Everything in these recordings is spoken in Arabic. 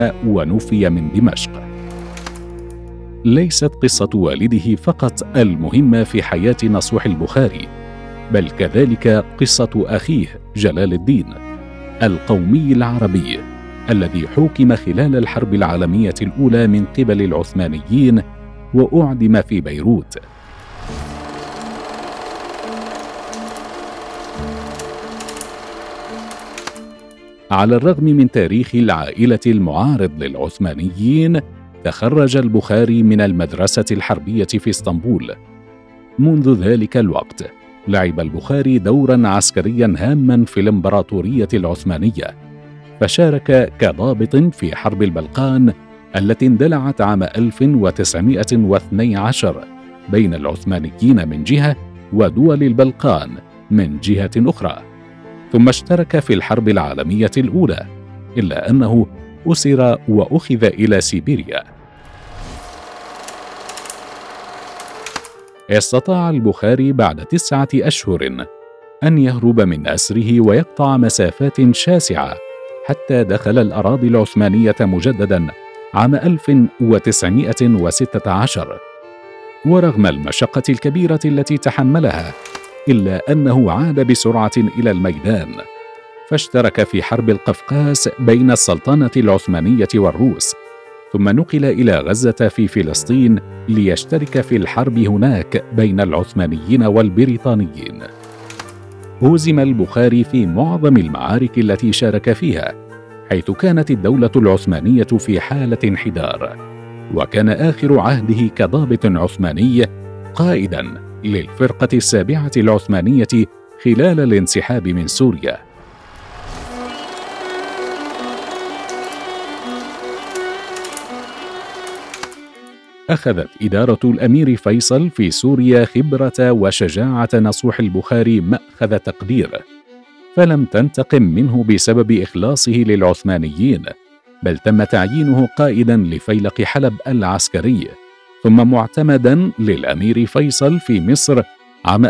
ونفي من دمشق. ليست قصة والده فقط المهمة في حياة نصوح البخاري، بل كذلك قصة أخيه جلال الدين القومي العربي الذي حُكِم خلال الحرب العالمية الأولى من قبل العثمانيين وأُعدم في بيروت. على الرغم من تاريخ العائلة المعارض للعثمانيين، تخرج البخاري من المدرسة الحربية في اسطنبول. منذ ذلك الوقت لعب البخاري دورا عسكريا هاما في الإمبراطورية العثمانية، فشارك كضابط في حرب البلقان التي اندلعت عام 1912 بين العثمانيين من جهة ودول البلقان من جهة أخرى، ثم اشترك في الحرب العالمية الأولى، إلا أنه أسر وأخذ إلى سيبيريا. استطاع البخاري بعد 9 أشهر أن يهرب من أسره ويقطع مسافات شاسعة حتى دخل الأراضي العثمانية مجددا عام 1916. ورغم المشقة الكبيرة التي تحملها، إلا أنه عاد بسرعة إلى الميدان، فاشترك في حرب القفقاس بين السلطنة العثمانية والروس، ثم نقل إلى غزة في فلسطين ليشترك في الحرب هناك بين العثمانيين والبريطانيين. هُزم البخاري في معظم المعارك التي شارك فيها، حيث كانت الدولة العثمانية في حالة انحدار، وكان آخر عهده كضابط عثماني قائدا للفرقة 7 العثمانية خلال الانسحاب من سوريا. أخذت إدارة الأمير فيصل في سوريا خبرة وشجاعة نصوح البخاري مأخذ تقدير، فلم تنتقم منه بسبب إخلاصه للعثمانيين، بل تم تعيينه قائدا لفيلق حلب العسكري، ثم معتمدا للأمير فيصل في مصر عام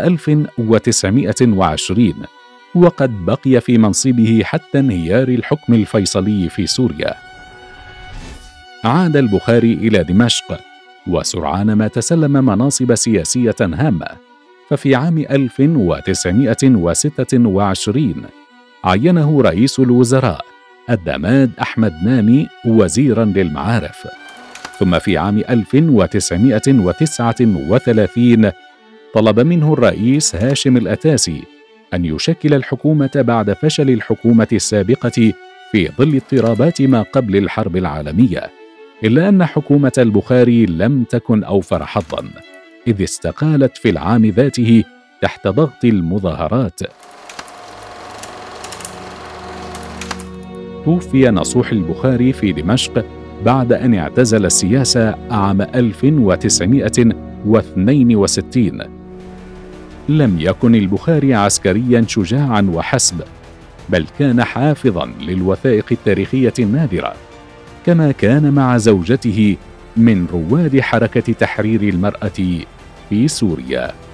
1920، وقد بقي في منصبه حتى انهيار الحكم الفيصلي في سوريا. عاد البخاري إلى دمشق، وسرعان ما تسلم مناصب سياسية هامة، ففي عام 1926 عينه رئيس الوزراء الدماد أحمد نامي وزيرا للمعارف، ثم في عام 1939 طلب منه الرئيس هاشم الأتاسي أن يشكل الحكومة بعد فشل الحكومة السابقة في ظل اضطرابات ما قبل الحرب العالمية، إلا أن حكومة البخاري لم تكن أوفر حظا، إذ استقالت في العام ذاته تحت ضغط المظاهرات. توفي نصوح البخاري في دمشق بعد أن اعتزل السياسة عام 1962. لم يكن البخاري عسكريا شجاعا وحسب، بل كان حافظا للوثائق التاريخية النادرة، كما كان مع زوجته من رواد حركة تحرير المرأة في سوريا.